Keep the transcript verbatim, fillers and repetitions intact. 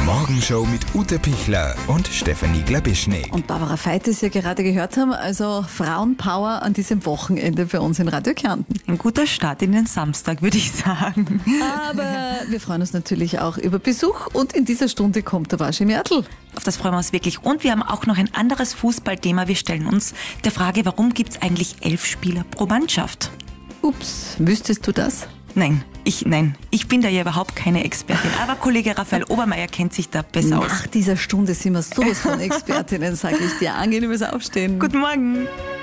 Morgenshow mit Ute Pichler und Stefanie Glabischnik. Und Barbara Veit, die Sie ja gerade gehört haben, also Frauenpower an diesem Wochenende bei uns in Radio Kärnten. Ein guter Start in den Samstag, würde ich sagen. Aber wir freuen uns natürlich auch über Besuch und in dieser Stunde kommt der Waschi Mertl. Auf das freuen wir uns wirklich. Und wir haben auch noch ein anderes Fußballthema. Wir stellen uns der Frage, warum gibt es eigentlich elf Spieler pro Mannschaft? Ups, wüsstest du das? Nein, ich, nein, ich bin da ja überhaupt keine Expertin. Aber Kollege Raphael Obermeier kennt sich da besser Nach aus. dieser Stunde sind wir sowas von Expertinnen, sage ich dir. Angenehmes Aufstehen. Guten Morgen.